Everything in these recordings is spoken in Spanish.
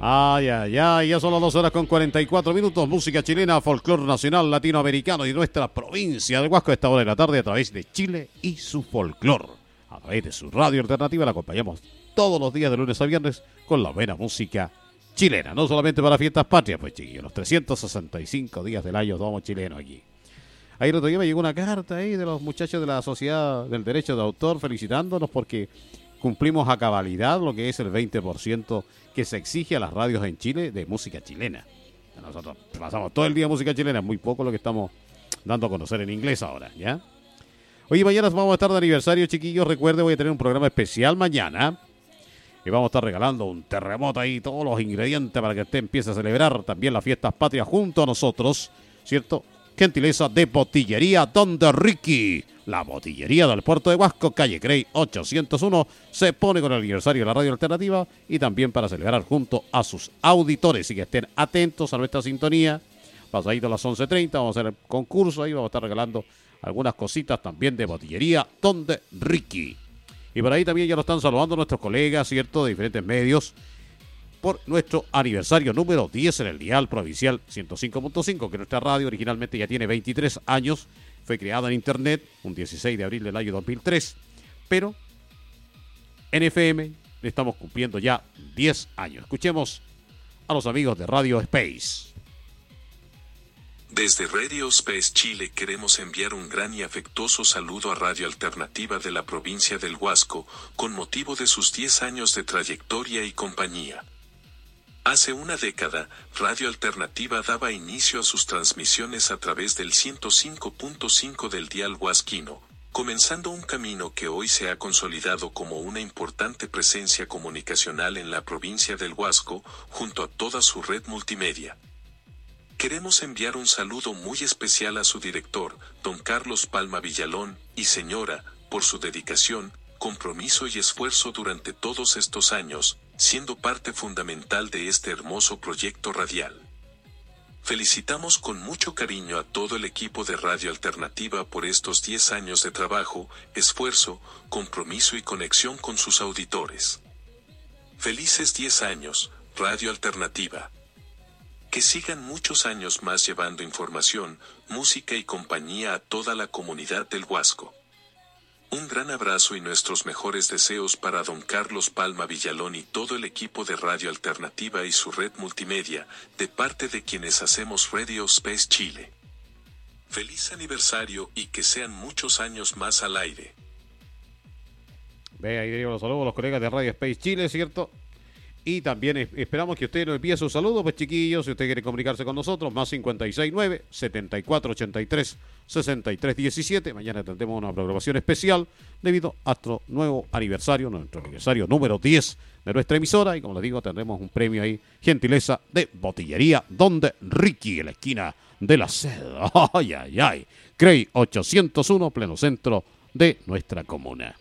Ay, ay, ay, ya son las 2 horas con 44 minutos. Música chilena, folclore nacional, latinoamericano y nuestra provincia del Huasco a esta hora de la tarde a través de Chile y su folclore. A través de su radio alternativa la acompañamos todos los días de lunes a viernes con la buena música chilena. No solamente para fiestas patrias, pues chiquillos, los 365 días del año somos chilenos aquí. Ahí el otro día me llegó una carta ahí de los muchachos de la Sociedad del Derecho de Autor felicitándonos porque cumplimos a cabalidad lo que es el 20% que se exige a las radios en Chile de música chilena. Nosotros pasamos todo el día música chilena, es muy poco lo que estamos dando a conocer en inglés ahora, ¿ya? Oye, mañana vamos a estar de aniversario, chiquillos. Recuerde, voy a tener un programa especial mañana. Y vamos a estar regalando un terremoto ahí, todos los ingredientes para que usted empiece a celebrar también las fiestas patrias junto a nosotros, ¿cierto? Gentileza de Botillería Donde Ricky. La botillería del puerto de Huasco, calle Grey 801, se pone con el aniversario de la radio alternativa y también para celebrar junto a sus auditores. Y que estén atentos a nuestra sintonía. Pasadito a las 11:30, vamos a hacer el concurso ahí, vamos a estar regalando algunas cositas también de Botillería Donde Ricky. Y por ahí también ya lo están saludando nuestros colegas, ¿cierto?, de diferentes medios, por nuestro aniversario número 10 en el dial provincial 105.5, que nuestra radio originalmente ya tiene 23 años, fue creada en internet un 16 de abril del año 2003, pero en FM estamos cumpliendo ya 10 años. Escuchemos a los amigos de Radio Space. Desde Radio Space Chile queremos enviar un gran y afectuoso saludo a Radio Alternativa de la provincia del Huasco, con motivo de sus 10 años de trayectoria y compañía. Hace una década, Radio Alternativa daba inicio a sus transmisiones a través del 105.5 del dial huasquino, comenzando un camino que hoy se ha consolidado como una importante presencia comunicacional en la provincia del Huasco, junto a toda su red multimedia. Queremos enviar un saludo muy especial a su director, don Carlos Palma Villalón, y señora, por su dedicación, compromiso y esfuerzo durante todos estos años, siendo parte fundamental de este hermoso proyecto radial. Felicitamos con mucho cariño a todo el equipo de Radio Alternativa por estos 10 años de trabajo, esfuerzo, compromiso y conexión con sus auditores. Felices 10 años, Radio Alternativa. Que sigan muchos años más llevando información, música y compañía a toda la comunidad del Huasco. Un gran abrazo y nuestros mejores deseos para don Carlos Palma Villalón y todo el equipo de Radio Alternativa y su red multimedia, de parte de quienes hacemos Radio Space Chile. Feliz aniversario y que sean muchos años más al aire. Ve, ahí digo los saludos a los colegas de Radio Space Chile, ¿cierto? Y también esperamos que usted nos envíe sus saludos, pues chiquillos, si usted quiere comunicarse con nosotros, más 569-7483-6317. Mañana tendremos una programación especial debido a nuestro nuevo aniversario, nuestro aniversario número 10 de nuestra emisora. Y como les digo, tendremos un premio ahí, gentileza de Botillería Donde Ricky, en la esquina de la sede. Ay, ay, ay. Grey 801, pleno centro de nuestra comuna.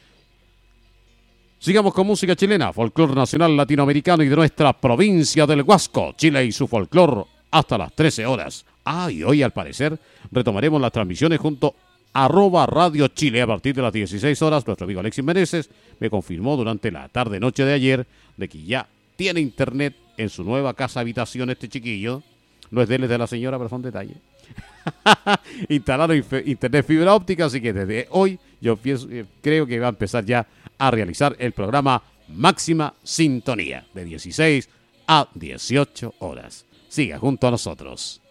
Sigamos con música chilena, folclore nacional latinoamericano y de nuestra provincia del Huasco, Chile y su folclore, hasta las 13 horas. Y hoy al parecer retomaremos las transmisiones junto a @Radio Chile a partir de las 16 horas. Nuestro amigo Alexis Meneses me confirmó durante la tarde-noche de ayer de que ya tiene internet en su nueva casa habitación este chiquillo. No es de él, es de la señora, pero son detalles. Instalaron internet fibra óptica, así que desde hoy yo creo que va a empezar ya a realizar el programa Máxima Sintonía de 16 a 18 horas. Siga junto a nosotros.